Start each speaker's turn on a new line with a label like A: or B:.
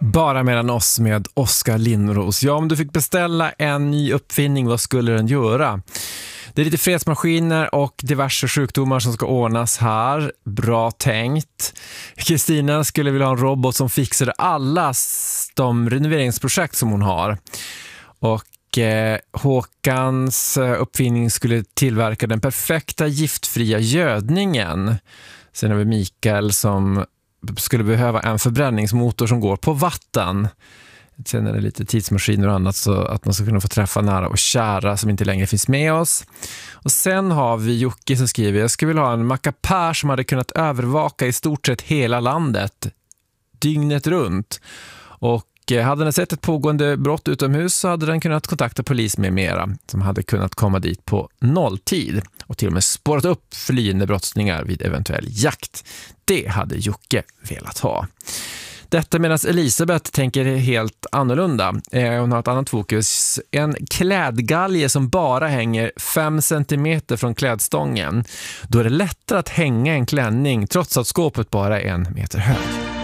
A: Bara mellan oss med Oskar Lindros. Ja, om du fick beställa en ny uppfinning, vad skulle den göra? Det är lite fredsmaskiner och diverse sjukdomar som ska ordnas här. Bra tänkt. Kristina skulle vilja ha en robot som fixar alla de renoveringsprojekt som hon har. Och Håkans uppfinning skulle tillverka den perfekta giftfria gödningen. Sen har vi Mikael som skulle behöva en förbränningsmotor som går på vatten. Sen är det lite tidsmaskiner och annat så att man ska kunna få träffa nära och kära som inte längre finns med oss. Och sen har vi Jocke som skriver: jag skulle vilja ha en mackapär som hade kunnat övervaka i stort sett hela landet dygnet runt. Och hade den sett ett pågående brott utomhus så hade den kunnat kontakta polis med mera som hade kunnat komma dit på nolltid och till och med spårat upp flyende brottslingar vid eventuell jakt. Det hade Jocke velat ha. Detta medan Elisabeth tänker helt annorlunda. Hon har ett annat fokus. En klädgalge som bara hänger 5 centimeter från klädstången. Då är det lättare att hänga en klänning trots att skåpet bara är 1 meter hög.